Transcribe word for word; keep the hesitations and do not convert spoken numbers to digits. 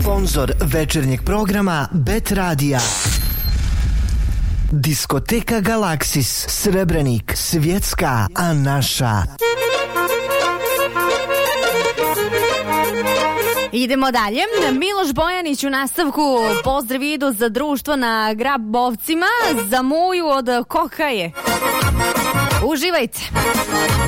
Sponzor večernjeg programa Bet Radija. Diskoteka Galaksis, Srebrenik, svjetska, a naša. Idemo dalje. Miloš Bojanić u nastavku. Pozdrav idu za društvo na Grabovcima, za Muju od Kokaje. Uživajte.